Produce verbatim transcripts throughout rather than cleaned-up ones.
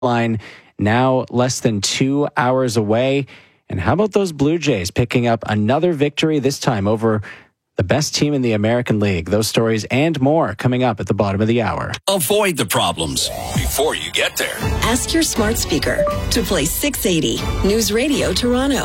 line now less than two hours away. And how about those Blue Jays picking up another victory, this time over the best team in the American League? Those stories and more coming up at the bottom of the hour. Avoid the problems before you get there. Ask your smart speaker to play six eighty News Radio Toronto.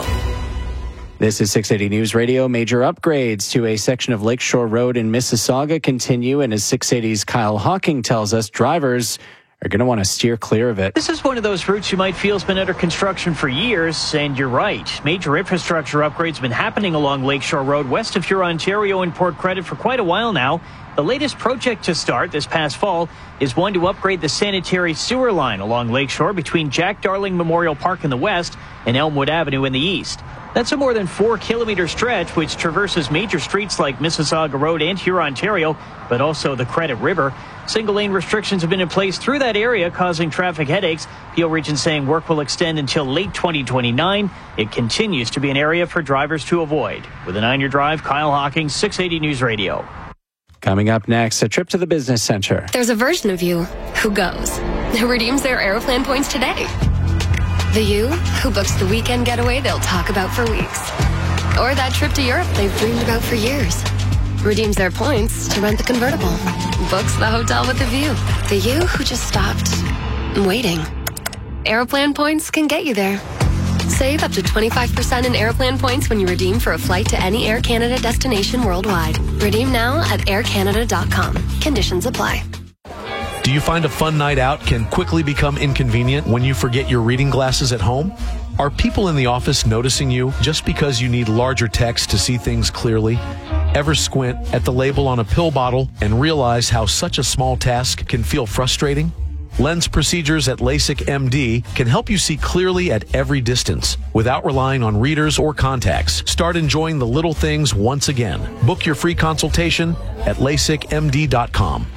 This is six eighty News Radio. Major upgrades to a section of Lakeshore Road in Mississauga continue, and as six eighty's Kyle Hawking tells us, drivers are going to want to steer clear of it. This is one of those routes you might feel has been under construction for years, and you're right. Major infrastructure upgrades have been happening along Lakeshore Road west of Huron, Ontario and Port Credit for quite a while now. The latest project to start this past fall is one to upgrade the sanitary sewer line along Lakeshore between Jack Darling Memorial Park in the west and Elmwood Avenue in the east. That's a more than four kilometer stretch which traverses major streets like Mississauga Road and Huron, Ontario, but also the Credit River. Single lane restrictions have been in place through that area, causing traffic headaches. Peel Region saying work will extend until late twenty twenty-nine. It continues to be an area for drivers to avoid. With a nine-year drive, Kyle Hawking, six eighty News Radio. Coming up next, a trip to the business center. There's a version of you who goes, who redeems their Aeroplan points today. The you who books the weekend getaway they'll talk about for weeks. Or that trip to Europe they've dreamed about for years. Redeems their points to rent the convertible. Books the hotel with the view. The you who just stopped waiting. Aeroplan points can get you there. Save up to twenty-five percent in Aeroplan points when you redeem for a flight to any Air Canada destination worldwide. Redeem now at air canada dot com. Conditions apply. Do you find a fun night out can quickly become inconvenient when you forget your reading glasses at home? Are people in the office noticing you just because you need larger text to see things clearly? Ever squint at the label on a pill bottle and realize how such a small task can feel frustrating? Lens procedures at LASIK M D can help you see clearly at every distance without relying on readers or contacts. Start enjoying the little things once again. Book your free consultation at lasik m d dot com.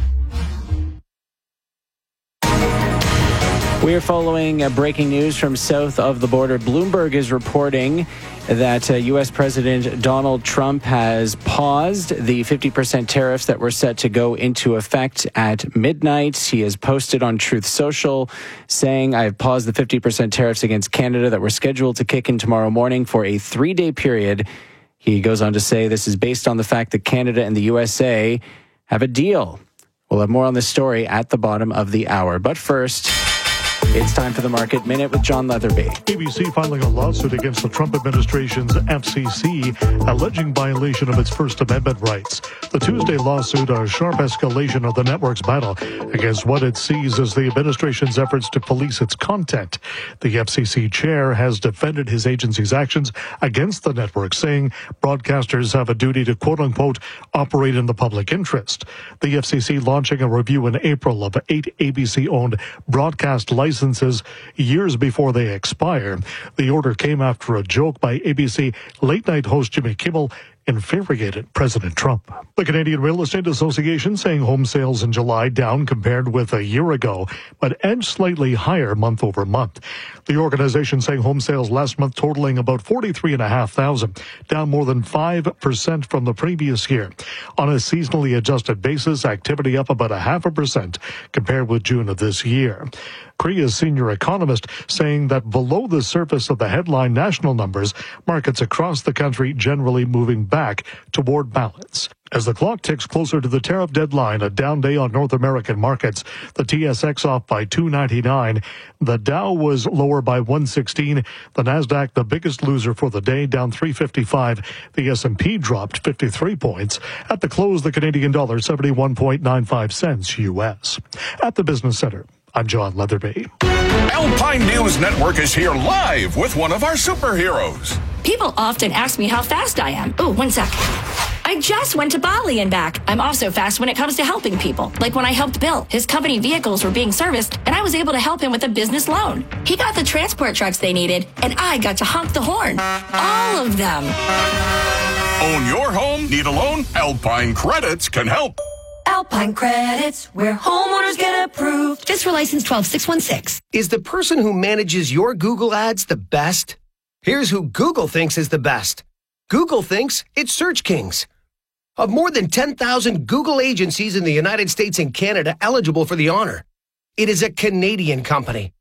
We are following uh, breaking news from south of the border. Bloomberg is reporting that uh, U S President Donald Trump has paused the fifty percent tariffs that were set to go into effect at midnight. He has posted on Truth Social saying, "I have paused the fifty percent tariffs against Canada that were scheduled to kick in tomorrow morning for a three-day period." He goes on to say this is based on the fact that Canada and the U S A have a deal. We'll have more on this story at the bottom of the hour. But first, it's time for the Market Minute with John Leatherby. A B C filing a lawsuit against the Trump administration's F C C, alleging violation of its First Amendment rights. The Tuesday lawsuit, a sharp escalation of the network's battle against what it sees as the administration's efforts to police its content. The F C C chair has defended his agency's actions against the network, saying broadcasters have a duty to quote-unquote operate in the public interest. The F C C launching a review in April of eight A B C-owned broadcast licenses licenses years before they expire. The order came after a joke by A B C late-night host Jimmy Kimmel infuriated President Trump. The Canadian Real Estate Association saying home sales in July down compared with a year ago, but edged slightly higher month over month. The organization saying home sales last month totaling about forty-three and a half thousand, down more than five percent from the previous year. On a seasonally adjusted basis, activity up about a half a percent compared with June of this year. Korea's senior economist saying that below the surface of the headline national numbers, markets across the country generally moving back toward balance. As the clock ticks closer to the tariff deadline, a down day on North American markets. The T S X off by two ninety-nine. The Dow was lower by one sixteen. The Nasdaq, the biggest loser for the day, down three fifty-five. The S and P dropped fifty-three points. At the close, the Canadian dollar seventy-one point nine five cents U S. At the Business Center, I'm John Leatherby. Alpine News Network is here live with one of our superheroes. People often ask me how fast I am. Oh, one sec. I just went to Bali and back. I'm also fast when it comes to helping people. Like when I helped Bill. His company vehicles were being serviced, and I was able to help him with a business loan. He got the transport trucks they needed, and I got to honk the horn. All of them. Own your home? Need a loan? Alpine Credits can help. Alpine Credits, where homeowners get approved. FSRA license twelve six one six. Is the person who manages your Google ads the best? Here's who Google thinks is the best. Google thinks it's Search Kings. Of more than ten thousand Google agencies in the United States and Canada eligible for the honor, it is a Canadian company.